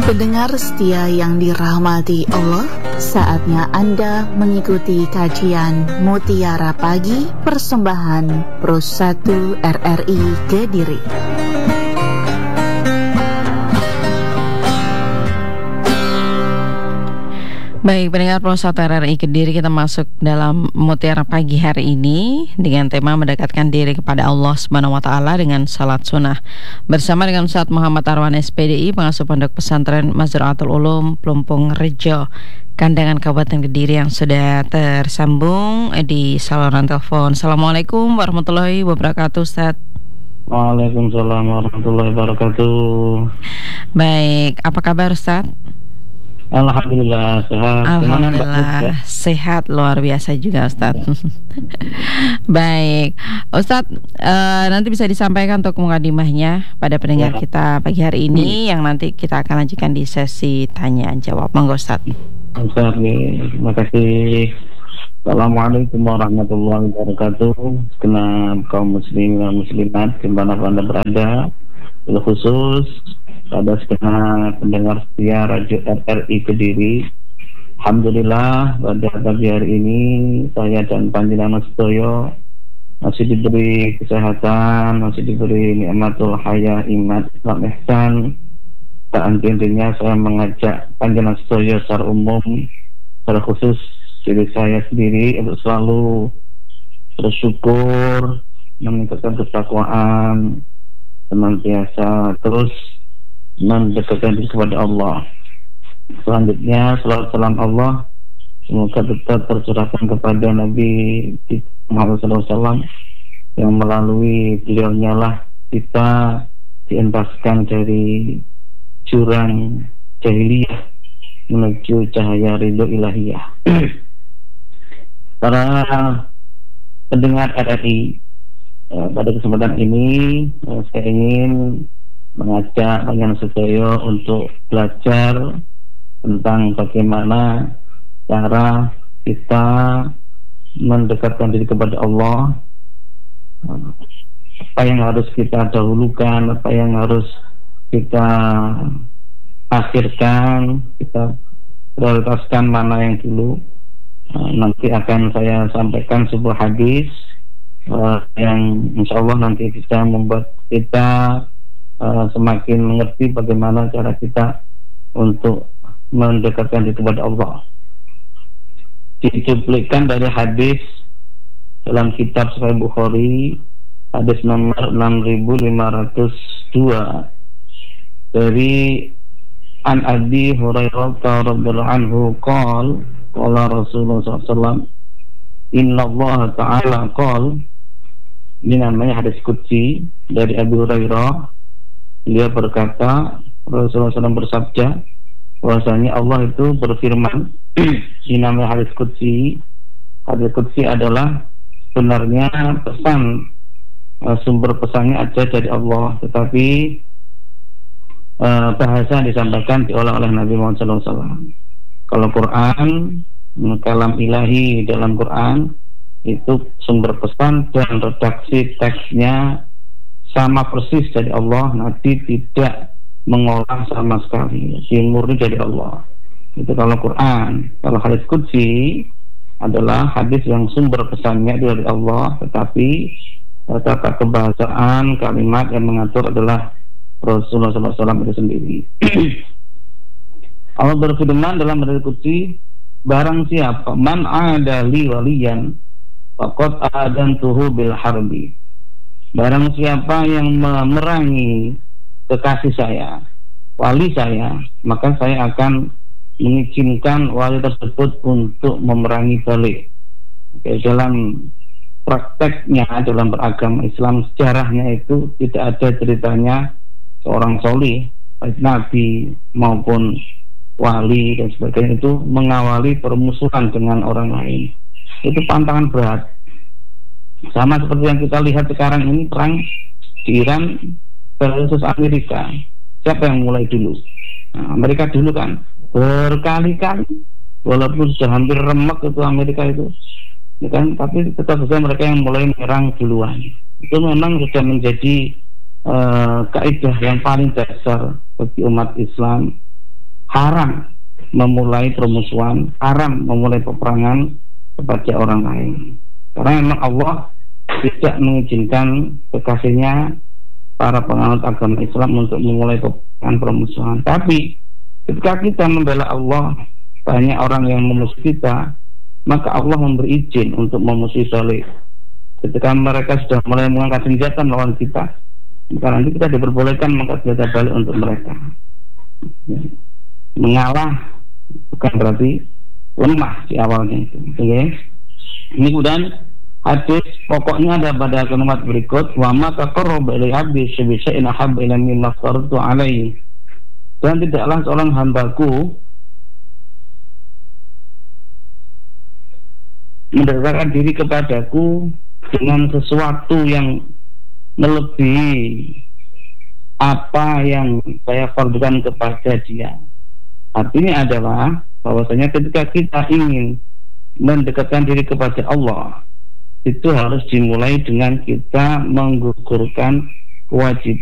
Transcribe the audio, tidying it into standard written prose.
Pendengar setia yang dirahmati Allah, saatnya Anda mengikuti kajian Mutiara Pagi persembahan Pro 1 RRI Kediri. Baik, pendengar Pro 1 RRI Kediri, kita masuk dalam Mutiara Pagi hari ini dengan tema mendekatkan diri kepada Allah Subhanahu wa taala dengan salat sunnah. Bersama dengan Ustaz Muhammad Arwan SPDI, pengasuh Pondok Pesantren Mazraatul Ulum Plumpung Rejo, Kandangan Kabupaten Kediri, yang sudah tersambung di saluran telepon. Assalamualaikum warahmatullahi wabarakatuh, Ustaz. Waalaikumsalam warahmatullahi wabarakatuh. Baik, apa kabar, Ustaz? Alhamdulillah sehat. Alhamdulillah sehat, luar biasa juga, Ustadz. Baik, Ustadz, nanti bisa disampaikan untuk mukadimahnya pada pendengar kita pagi hari ini, yang nanti kita akan lanjutkan di sesi tanya jawab. Monggo, Ustadz. Terima kasih. Assalamualaikum warahmatullahi wabarakatuh. Segenap kaum muslimin dan muslimat dimanapun Anda berada, khusus pada segenap pendengar setia Radio RRI Kediri. Alhamdulillah pada pagi hari ini saya dan panjenengan sedaya masih diberi kesehatan, masih diberi nikmatul hayah, iman, Islam, ihsan. Dan intinya saya mengajak panjenengan sedaya secara umum, secara khusus diri saya sendiri untuk selalu bersyukur, meningkatkan ketakwaan, senantiasa terus mendekatkan diri kepada Allah. Selanjutnya salawat salam Allah semoga tetap tercurahkan kepada Nabi Muhammad SAW, yang melalui beliaunya lah kita dientaskan dari jurang jahiliyah menuju cahaya ridho ilahiyah. Para pendengar RRI, pada kesempatan ini saya ingin mengajak kalian sedaya untuk belajar tentang bagaimana cara kita mendekatkan diri kepada Allah, apa yang harus kita dahulukan, apa yang harus kita akhirkan, kita prioritaskan mana yang dulu. Nanti akan saya sampaikan sebuah hadis yang insya Allah nanti bisa membuat kita semakin mengerti bagaimana cara kita untuk mendekatkan diri kepada Allah. Dicuplikan dari hadis dalam kitab Sahih Bukhari, hadis nomor 6502 dari An Abi Hurairah radhiyallahu anhu qala Rasulullah SAW, Inna Allah Ta'ala qala. Ini namanya hadis qudsi dari Abu Hurairah. Dia berkata, Rasulullah SAW bersabda bahwasanya Allah itu berfirman. Ini namanya hadis qudsi. Hadis qudsi adalah sebenarnya pesan, sumber pesannya ada dari Allah, tetapi bahasa disampaikan diolah oleh Nabi Muhammad SAW. Kalau Quran, kalam ilahi dalam Quran itu sumber pesan dan redaksi teksnya sama persis dari Allah. Nabi tidak mengolah sama sekali, murni dari Allah. Itu kalau Quran. Kalau hadis qudsi adalah hadis yang sumber pesannya dari Allah, tetapi tata kebahasaan kalimat yang mengatur adalah Rasulullah SAW itu sendiri. Allah berfirman dalam hadis qudsi, barang siapa man adali waliyan faqad adantuhu bil harbi. Barang siapa yang memerangi kekasih saya, wali saya, maka saya akan mengizinkan wali tersebut untuk memerangi balik. Oke, dalam prakteknya dalam beragama Islam, sejarahnya itu tidak ada ceritanya seorang solih, baik nabi maupun wali dan sebagainya, itu mengawali permusuhan dengan orang lain. Itu pantangan berat. Sama seperti yang kita lihat sekarang ini, perang di Iran versus Amerika. Siapa yang mulai dulu? Nah, Amerika dulu kan, berkali-kali, walaupun sudah hampir remek itu Amerika itu, ya kan, tapi tetap saja mereka yang mulai menyerang duluan. Itu memang sudah menjadi kaidah yang paling dasar bagi umat Islam haram memulai permusuhan, haram memulai peperangan kepada orang lain. Karena memang Allah tidak mengizinkan kekasihnya para penganut agama Islam untuk memulai peperangan permusuhan. Tapi ketika kita membela Allah, banyak orang yang memusuhi kita, maka Allah memberi izin untuk memusuhi soleh. Ketika mereka sudah mulai mengangkat senjata melawan kita, maka nanti kita diperbolehkan mengangkat senjata balik untuk mereka. Mengalah bukan berarti lemah di awalnya itu. Okay. Ini kemudian hadis pokoknya ada pada kalimat berikut, wa ma taqarraba ilayya 'abdi bi syai'in ahabba ilayya mimma aftaratu 'alaihi. Dan tidaklah seorang hambaku mendekatkan diri kepadaku dengan sesuatu yang melebihi apa yang saya fardukan kepada dia. Artinya adalah bahwasanya ketika kita ingin mendekatkan diri kepada Allah, itu harus dimulai dengan kita menggugurkan kewajiban